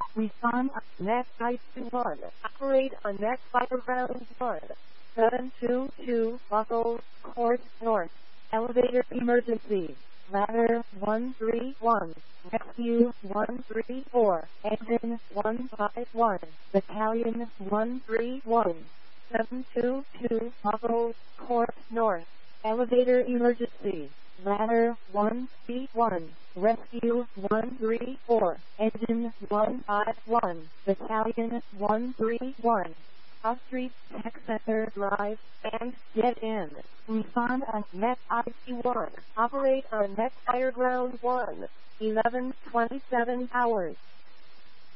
Respond net IT1. Operate on net Fireground 1. 722 Buckles Court North. Elevator emergency. Ladder 131. Rescue 134. Engine 151. Battalion 131. 722 Buckles Court North. Elevator emergency. Ladder 131. Rescue 134. Engine 151. Battalion 131. Off Street Tech Center Drive and get in. Respond on Net IT1. Operate on Net Fireground 1. 11:27 hours.